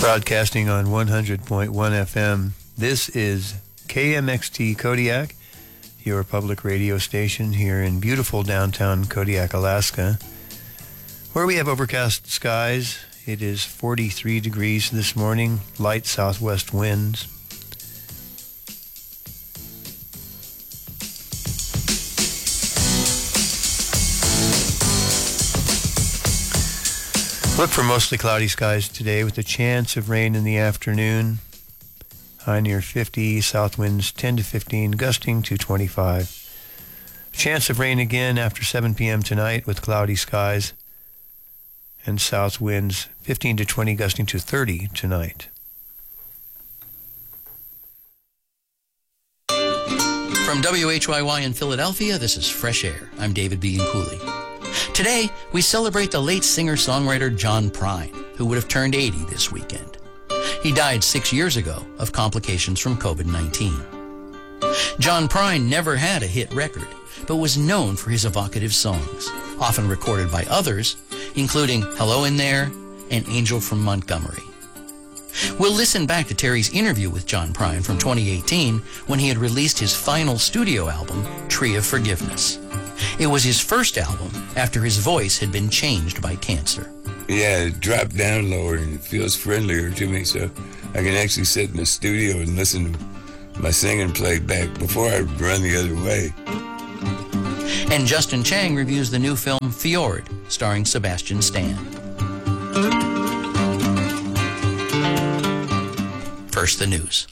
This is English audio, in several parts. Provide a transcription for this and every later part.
Broadcasting on 100.1 FM. This is KMXT Kodiak, your public radio station here in beautiful downtown Kodiak, Alaska, where we have overcast skies. It is 43 degrees this morning, light southwest winds. Look for mostly cloudy skies today with a chance of rain in the afternoon. High near 50, south winds 10 to 15, gusting to 25. Chance of rain again after 7 p.m. tonight with cloudy skies and south winds 15 to 20, gusting to 30 tonight. From WHYY in Philadelphia, this is Fresh Air. I'm David B. Cooley. Today, we celebrate the late singer-songwriter John Prine, who would have turned 80 this weekend. He died 6 years ago of complications from COVID-19. John Prine never had a hit record, but was known for his evocative songs, often recorded by others, including Hello in There and Angel from Montgomery. We'll listen back to Terry's interview with John Prine from 2018 when he had released his final studio album, Tree of Forgiveness. It was his first album after his voice had been changed by cancer. Yeah, it dropped down lower and it feels friendlier to me, so I can actually sit in the studio and listen to my singing played back before I run the other way. And Justin Chang reviews the new film Fjord, starring Sebastian Stan. First, the news.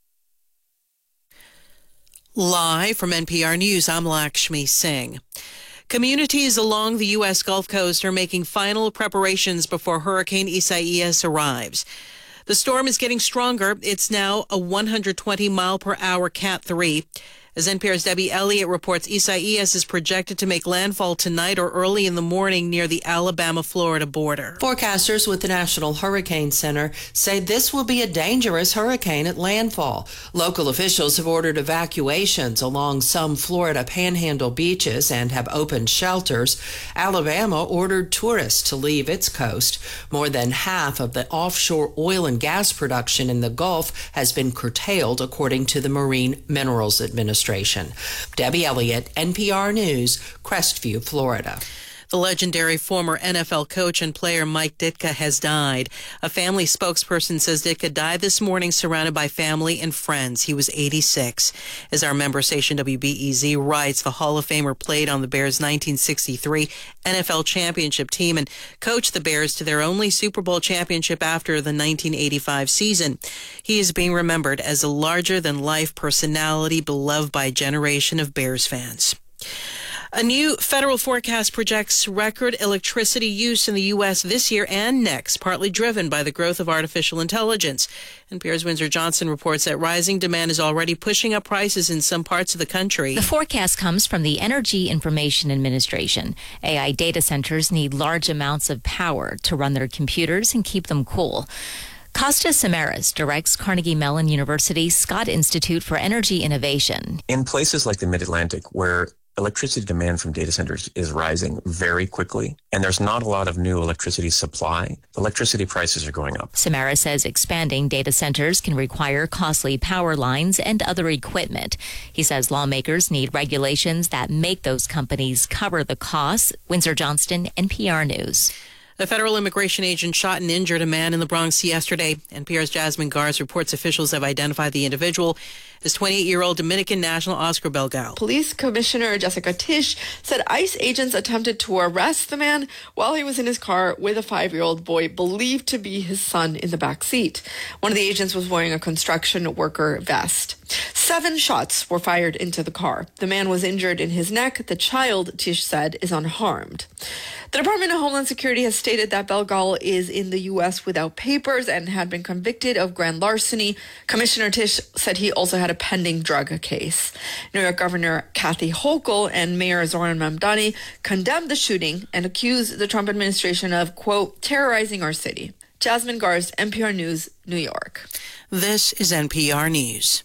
Live from NPR News, I'm Lakshmi Singh. Communities along the U.S. Gulf Coast are making final preparations before Hurricane Isaias arrives. The storm is getting stronger. It's now a 120-mile-per-hour Cat 3. As NPR's Debbie Elliott reports, Isaias is projected to make landfall tonight or early in the morning near the Alabama-Florida border. Forecasters with the National Hurricane Center say this will be a dangerous hurricane at landfall. Local officials have ordered evacuations along some Florida panhandle beaches and have opened shelters. Alabama ordered tourists to leave its coast. More than half of the offshore oil and gas production in the Gulf has been curtailed, according to the Marine Minerals Administration. Debbie Elliott, NPR News, Crestview, Florida. The legendary former NFL coach and player Mike Ditka has died. A family spokesperson says Ditka died this morning surrounded by family and friends. He was 86. As our member station WBEZ writes, the Hall of Famer played on the Bears' 1963 NFL championship team and coached the Bears to their only Super Bowl championship after the 1985 season. He is being remembered as a larger-than-life personality beloved by a generation of Bears fans. A new federal forecast projects record electricity use in the U.S. this year and next, partly driven by the growth of artificial intelligence. NPR's Windsor Johnson reports that rising demand is already pushing up prices in some parts of the country. The forecast comes from the Energy Information Administration. AI data centers need large amounts of power to run their computers and keep them cool. Costa Samaras directs Carnegie Mellon University's Scott Institute for Energy Innovation. In places like the Mid-Atlantic, where electricity demand from data centers is rising very quickly, and there's not a lot of new electricity supply, electricity prices are going up. Samara says expanding data centers can require costly power lines and other equipment. He says lawmakers need regulations that make those companies cover the costs. Windsor Johnston, NPR News. A federal immigration agent shot and injured a man in the Bronx yesterday. NPR's Jasmine Garz reports officials have identified the individual as 28-year-old Dominican national Oscar Belgal. Police Commissioner Jessica Tisch said ICE agents attempted to arrest the man while he was in his car with a 5-year-old boy believed to be his son in the back seat. One of the agents was wearing a construction worker vest. 7 shots were fired into the car. The man was injured in his neck. The child, Tisch said, is unharmed. The Department of Homeland Security has stated that Belgal is in the U.S. without papers and had been convicted of grand larceny. Commissioner Tisch said he also had a pending drug case. New York Governor Kathy Hochul and Mayor Zohran Mamdani condemned the shooting and accused the Trump administration of, quote, terrorizing our city. Jasmine Garz, NPR News, New York. This is NPR News.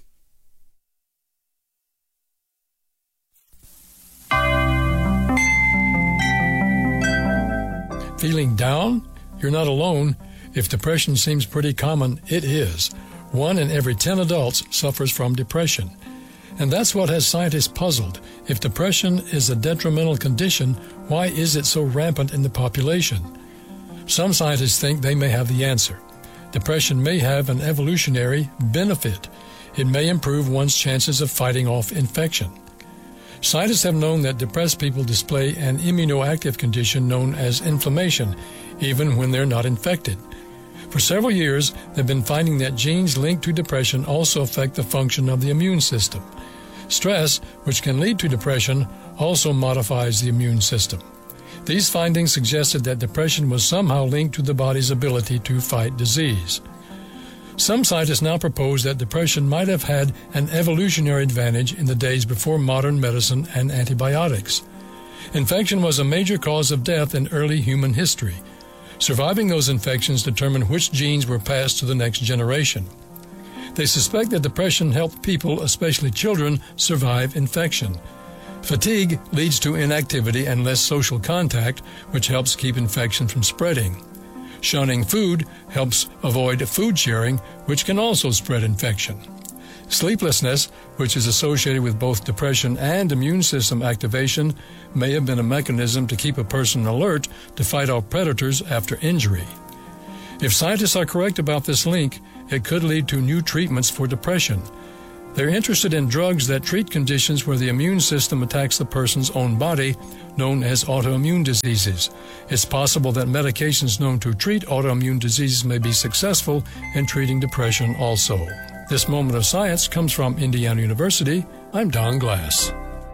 Feeling down? You're not alone. If depression seems pretty common, it is. 1 in every 10 adults suffers from depression. And that's what has scientists puzzled. If depression is a detrimental condition, why is it so rampant in the population? Some scientists think they may have the answer. Depression may have an evolutionary benefit. It may improve one's chances of fighting off infection. Scientists have known that depressed people display an immunoactive condition known as inflammation, even when they're not infected. For several years, they've been finding that genes linked to depression also affect the function of the immune system. Stress, which can lead to depression, also modifies the immune system. These findings suggested that depression was somehow linked to the body's ability to fight disease. Some scientists now propose that depression might have had an evolutionary advantage in the days before modern medicine and antibiotics. Infection was a major cause of death in early human history. Surviving those infections determined which genes were passed to the next generation. They suspect that depression helped people, especially children, survive infection. Fatigue leads to inactivity and less social contact, which helps keep infection from spreading. Shunning food helps avoid food sharing, which can also spread infection. Sleeplessness, which is associated with both depression and immune system activation, may have been a mechanism to keep a person alert to fight off predators after injury. If scientists are correct about this link, it could lead to new treatments for depression. They're interested in drugs that treat conditions where the immune system attacks the person's own body, known as autoimmune diseases. It's possible that medications known to treat autoimmune diseases may be successful in treating depression also. This moment of science comes from Indiana University. I'm Don Glass.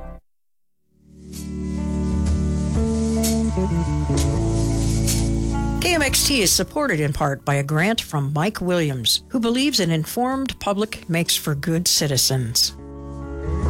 KMXT is supported in part by a grant from Mike Williams, who believes an informed public makes for good citizens.